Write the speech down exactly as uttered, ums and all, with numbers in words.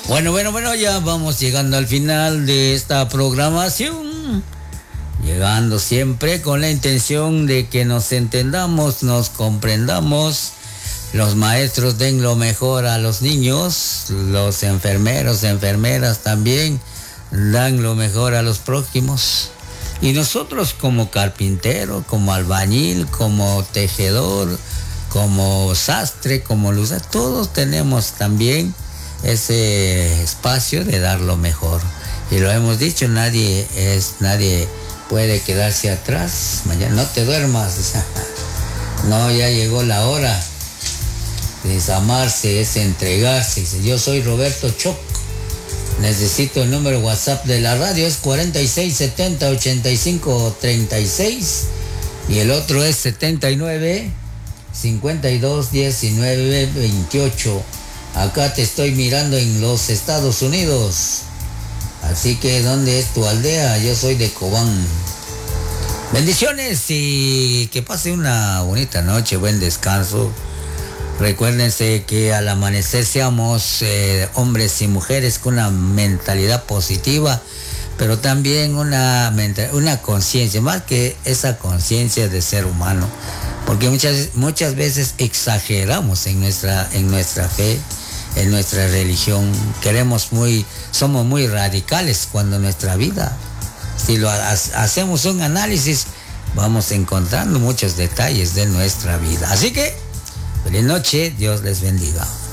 Bueno, bueno, bueno, ya vamos llegando al final de esta programación. Llegando siempre con la intención de que nos entendamos, nos comprendamos. Los maestros den lo mejor a los niños, los enfermeros, enfermeras también dan lo mejor a los prójimos. Y nosotros como carpintero, como albañil, como tejedor, como sastre, como luz, todos tenemos también ese espacio de dar lo mejor. Y lo hemos dicho, nadie es, nadie puede quedarse atrás. Mañana no te duermas. No, ya llegó la hora. Desamarse es entregarse. Dice, yo soy Roberto Choc. Necesito el número WhatsApp de la radio, es cuarenta y seis setenta ochenta y cinco treinta y seis. Y el otro es setenta y nueve cincuenta y dos diecinueve veintiocho. Acá te estoy mirando en los Estados Unidos. Así que, ¿dónde es tu aldea? Yo soy de Cobán. Bendiciones y que pase una bonita noche, buen descanso. Recuérdense que al amanecer seamos eh, hombres y mujeres con una mentalidad positiva, pero también una, una conciencia, más que esa conciencia de ser humano. Porque muchas, muchas veces exageramos en nuestra, en nuestra fe, en nuestra religión. Queremos muy, somos muy radicales cuando nuestra vida, si lo ha, hacemos un análisis, vamos encontrando muchos detalles de nuestra vida. Así que, feliz noche, Dios les bendiga.